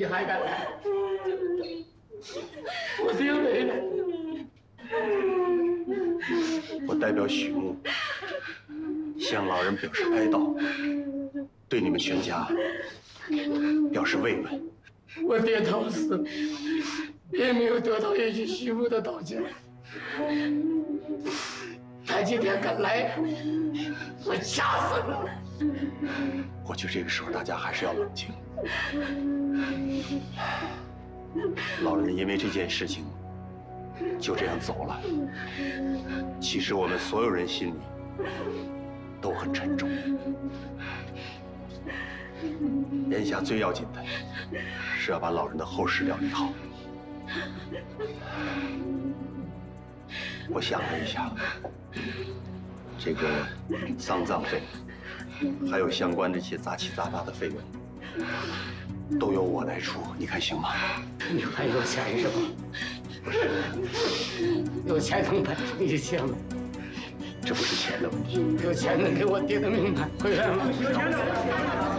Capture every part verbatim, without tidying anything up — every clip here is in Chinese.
你还敢来？我定没了。 我代表许木向老人表示哀悼，对你们全家表示慰问。 我爹头死了，也没有得到一句许木的道歉。他今天敢来，我掐死他！ 我觉得这个时候大家还是要冷静。老人因为这件事情就这样走了，其实我们所有人心里都很沉重。眼下最要紧的是要把老人的后事料理好。我想了一下，这个丧葬费，还有相关这些杂七杂八的费用，都由我来出，你看行吗？ 你还有钱是吧？ 不是， 有钱能办成一切吗？ 这不是钱的问题。 有钱能给我爹的命买回来吗？ 有钱的。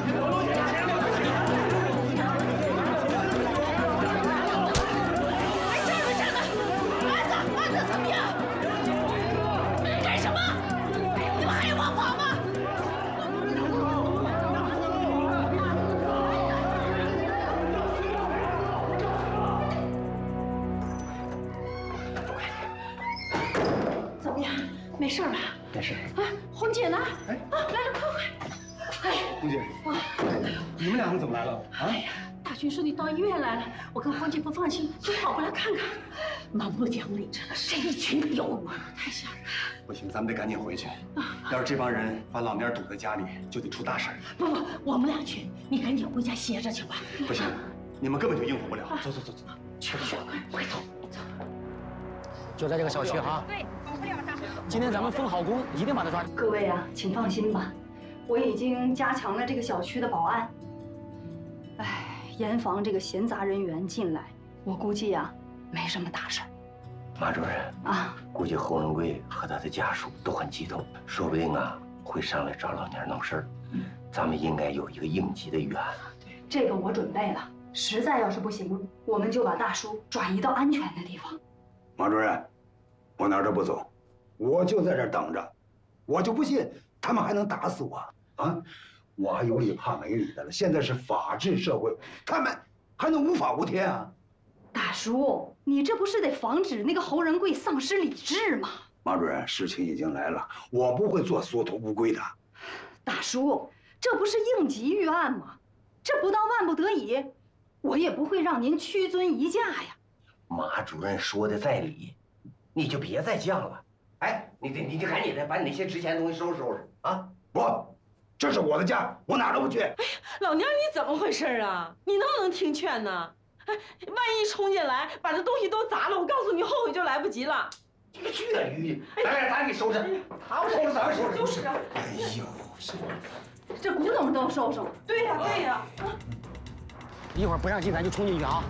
没事吧？ 没事。 啊，红姐呢？哎，啊，来了，快快！哎， 红姐，你们两个怎么来了？啊？ 哎呀，大军说你到医院来了，我跟黄姐不放心，就跑过来看看。蛮不讲理，这这一群妖魔，太吓人了。 不行，咱们得赶紧回去。要是这帮人把老蔫堵在家里，就得出大事。 不不，我们俩去，你赶紧回家歇着去吧。 不行，你们根本就应付不了。走走走走， 去去，快走走。 就在这个小区哈。对。今天咱们封好工，一定把他抓住。 各位啊，请放心吧，我已经加强了这个小区的保安，哎，严防这个闲杂人员进来。我估计啊，没什么大事。 马主任啊， 估计侯仁贵和他的家属都很激动，说不定啊会上来找老蔫闹事儿。嗯，咱们应该有一个应急的预案。 这个我准备了，实在要是不行，我们就把大叔转移到安全的地方。 马主任，我哪儿都不走。我就在这儿等着，我就不信他们还能打死我啊！我还有理怕没理的了。现在是法治社会，他们还能无法无天啊！ 大叔，你这不是得防止那个侯仁贵丧失理智吗？ 马主任，事情已经来了，我不会做缩头乌龟的。 大叔，这不是应急预案吗？这不到万不得已，我也不会让您屈尊移驾呀。 马主任说的在理，你就别再犟了。哎，你得，你就赶紧的把你那些值钱的东西收拾收拾啊！ 不，这是我的家，我哪都不去。哎呀， 老娘你怎么回事啊？你能不能听劝呢？哎，万一冲进来把这东西都砸了，我告诉你，后悔就来不及了。 这个倔驴，来来，咱给收拾，好，收拾咱们收拾收拾。 哎呦， 这古董都收收。 对呀对呀。 一会儿不让进，咱就冲进去啊！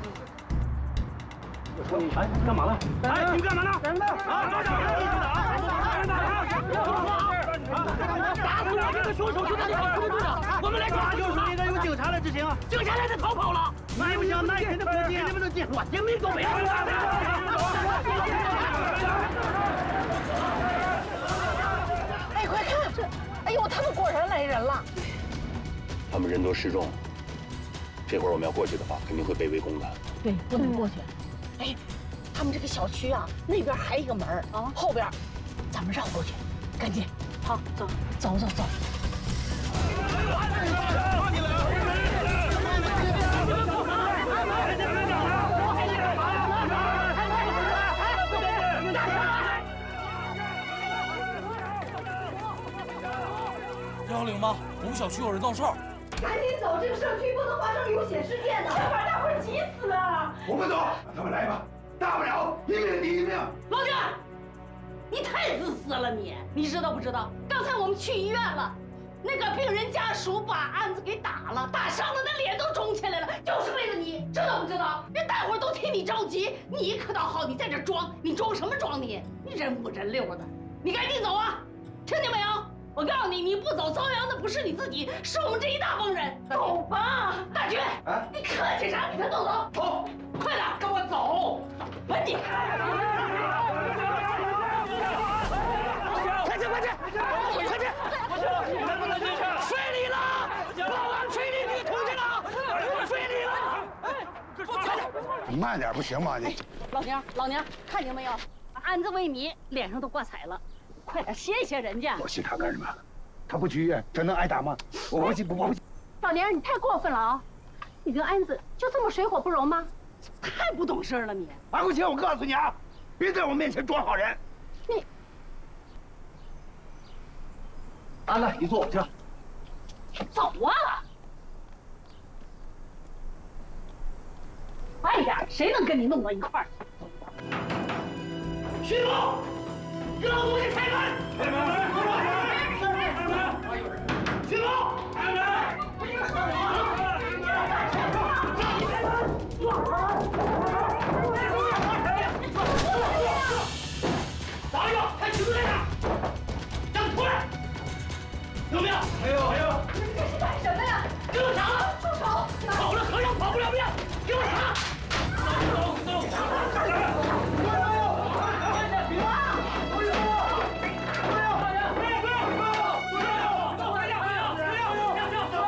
哎，干嘛了？哎，你们干嘛呢？人呢？啊，抓紧人啊！ 打死我这个凶手就在这个村队长，我们来抓！ 就是那个有警察的执行， 警察来的逃跑了， 那也不行，那也得不进，你们能进，我进没走没有。 哎，快看这！哎呦，他们果然来人了。 他们人多势众，这会儿我们要过去的话，肯定会被围攻的。 对，不能过去。哎，他们这个小区啊，那边还有一个门啊，后边，咱们绕过去，赶紧。好，走，走走走。 幺幺零吗？我们小区有人闹事儿。 赶紧走，这个社区不能发生流血事件的， 要把大伙急死了。 我们走，让他们来吧，大不了一命抵一命。 老弟，你太自私了你！你知道不知道？刚才我们去医院了，那个病人家属把案子给打了，打伤的那脸都肿起来了，就是为了你，知道不知道？人大伙都替你着急，你可倒好，你在这装，你装什么装你？你人五人六的，你赶紧走啊！听见没有？ 我告诉你，你不走，遭殃的不是你自己，是我们这一大帮人。走吧，大军，啊、你客气啥？你快动手！走，快点，跟我走！问你。 快进，快进，快进！能不能进去？水里了！保安水里女同志了！水里了！ 你慢点不行吗？你老娘，老娘，看见没有？安子为你脸上都挂彩了，快点谢谢人家。 我谢他干什么？他不去医院，他能挨打吗？我不信，我不信。 老娘，你太过分了啊！你跟安子就这么水火不容吗？太不懂事了你！ 马桂清，我告诉你啊，别在我面前装好人。 你。 安娜，你坐我这。 走啊！快点，谁能跟你弄到一块儿？ 徐某，给老东西开门！开门！